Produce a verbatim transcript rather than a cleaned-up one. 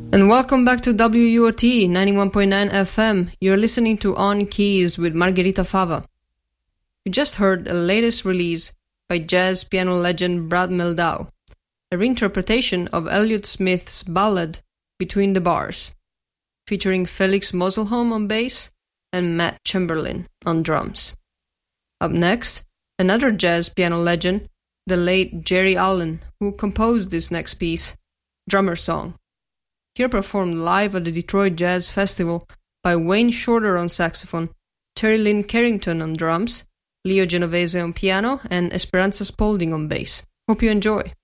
And welcome back to W U O T ninety-one point nine F M. You're listening to On Keys with Margherita Fava. You just heard the latest release by jazz piano legend Brad Mehldau, a reinterpretation of Elliott Smith's ballad Between the Bars, featuring Felix Moselholm on bass and Matt Chamberlain on drums. Up next, another jazz piano legend, the late Jerry Allen, who composed this next piece, Drummer Song. Here performed live at the Detroit Jazz Festival by Wayne Shorter on saxophone, Terry Lynn Carrington on drums, Leo Genovese on piano, and Esperanza Spalding on bass. Hope you enjoy.